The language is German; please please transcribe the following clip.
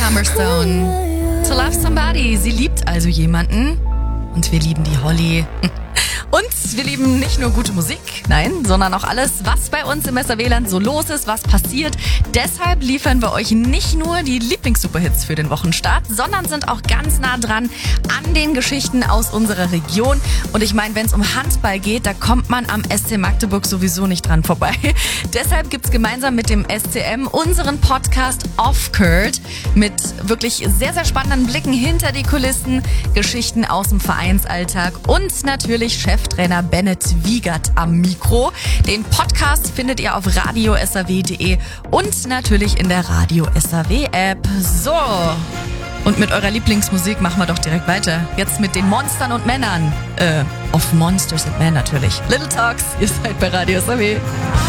Hammerstone. To Love Somebody. Sie liebt also jemanden. Und wir lieben die Holly. Und wir lieben nicht nur gute Musik, nein, sondern auch alles, was bei uns im SRW-Land so los ist, was passiert. Deshalb liefern wir euch nicht nur die Lieblings-Superhits für den Wochenstart, sondern sind auch ganz nah dran an den Geschichten aus unserer Region. Und ich meine, wenn es um Handball geht, da kommt man am SC Magdeburg sowieso nicht dran vorbei. Deshalb gibt's gemeinsam mit dem SCM unseren Podcast Off-Court mit wirklich sehr, sehr spannenden Blicken hinter die Kulissen, Geschichten aus dem Vereinsalltag und natürlich Cheftrainer Bennett Wiegert am Mikro. Den Podcast findet ihr auf radio.srw.de und natürlich in der Radio SAW App. So, und mit eurer Lieblingsmusik machen wir doch direkt weiter. Jetzt mit den Monstern und Männern. Of Monsters and Men natürlich. Little Talks, ihr seid bei Radio SAW.